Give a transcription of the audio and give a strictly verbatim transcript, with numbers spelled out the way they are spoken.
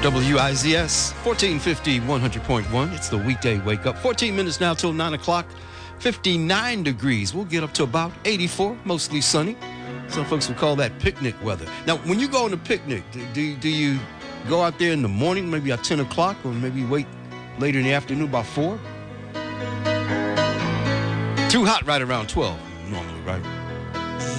W I Z S, fourteen fifty, one hundred point one. It's the weekday wake up. fourteen minutes now till nine o'clock. fifty-nine degrees. We'll get up to about eighty-four, mostly sunny. Some folks would call that picnic weather. Now, when you go on a picnic, do, do you go out there in the morning, maybe at ten o'clock, or maybe wait later in the afternoon, about four? Too hot right around twelve, normally, right?